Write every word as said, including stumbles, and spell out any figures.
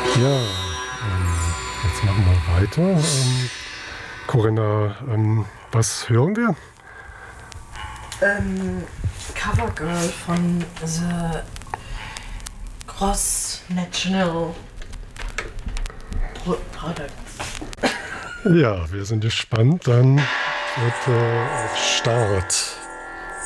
Ja, ähm, jetzt machen wir weiter. Ähm, Corinna, ähm, was hören wir? Ähm, Covergirl von The Cross National Pro Products. Ja, wir sind gespannt. Dann wird äh, Start.